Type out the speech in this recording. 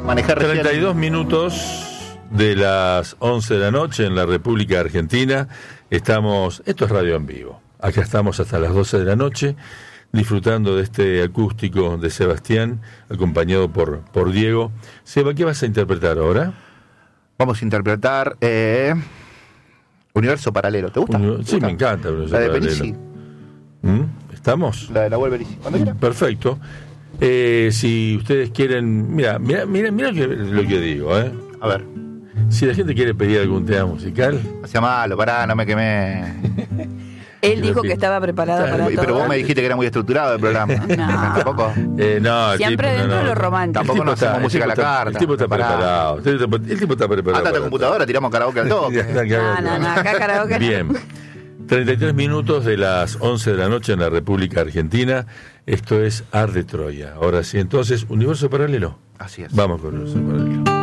manejé recién. 32 minutos de las 11 de la noche en la República Argentina. Esto es radio en vivo. Acá estamos hasta las 12 de la noche, disfrutando de este acústico de Sebastián, acompañado por Diego. Seba, ¿qué vas a interpretar ahora? Vamos a interpretar Universo Paralelo. ¿Te gusta? Sí, me encanta. La de Benici. ¿Estamos? La de la Nahuel Benici. Cuando quiera. Perfecto. Si ustedes quieren... Mira lo que digo, ¿eh? A ver. Si la gente quiere pedir algún tema musical... No sea malo, pará, no me quemé. Él dijo que estaba preparado para todo. Pero vos me dijiste que era muy estructurado el programa. No. ¿Tampoco? No, siempre dentro de lo romántico. Tampoco no hacemos música a la carta. El tipo está preparado. El tipo está preparado. Anda a tu computadora, tiramos karaoke al toque. No, acá karaoke. Bien. 33 minutos de las 11 de la noche en la República Argentina. Esto es Ar de Troya. Ahora sí, entonces, Universo Paralelo. Así es. Vamos con Universo Paralelo.